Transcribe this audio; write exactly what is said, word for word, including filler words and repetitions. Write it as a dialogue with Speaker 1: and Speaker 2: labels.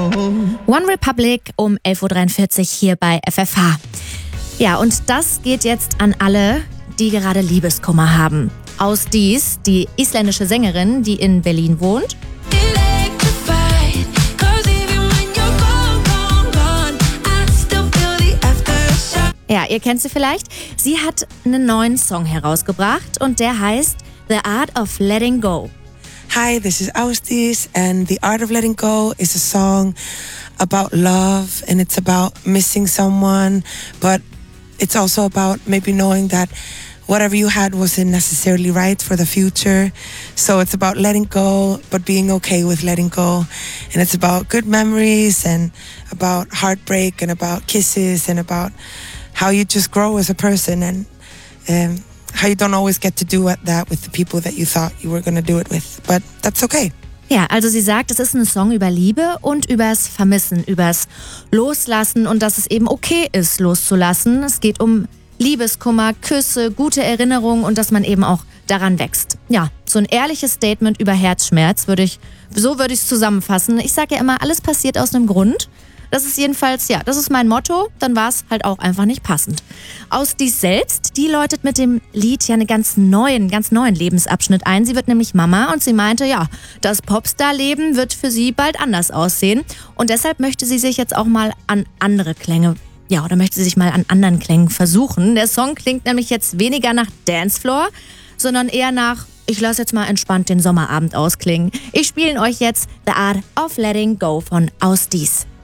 Speaker 1: One Republic um elf Uhr dreiundvierzig hier bei F F H. Ja, und das geht jetzt an alle, die gerade Liebeskummer haben. Ausdies, die isländische Sängerin, die in Berlin wohnt. Ja, ihr kennt sie vielleicht. Sie hat einen neuen Song herausgebracht und der heißt The Art of Letting Go.
Speaker 2: Hi, this is Ausdies, and The Art of Letting Go is a song about love, and it's about missing someone, but it's also about maybe knowing that whatever you had wasn't necessarily right for the future. So it's about letting go, but being okay with letting go. And it's about good memories and about heartbreak and about kisses and about how you just grow as a person and um, how you don't always get to do that with the people that you thought you were going to do it with. But that's okay.
Speaker 1: Ja, also sie sagt, es ist ein Song über Liebe und übers Vermissen, übers Loslassen und dass es eben okay ist, loszulassen. Es geht um Liebeskummer, Küsse, gute Erinnerungen und dass man eben auch daran wächst. Ja, so ein ehrliches Statement über Herzschmerz würde ich, so würde ich es zusammenfassen. Ich sage ja immer, alles passiert aus einem Grund. Das ist jedenfalls, ja, das ist mein Motto, dann war es halt auch einfach nicht passend. Ausdies selbst, die läutet mit dem Lied ja einen ganz neuen, ganz neuen Lebensabschnitt ein. Sie wird nämlich Mama und sie meinte, ja, das Popstar-Leben wird für sie bald anders aussehen. Und deshalb möchte sie sich jetzt auch mal an andere Klänge, ja, oder möchte sie sich mal an anderen Klängen versuchen. Der Song klingt nämlich jetzt weniger nach Dancefloor, sondern eher nach, ich lasse jetzt mal entspannt den Sommerabend ausklingen. Ich spiele euch jetzt The Art of Letting Go von Ausdies.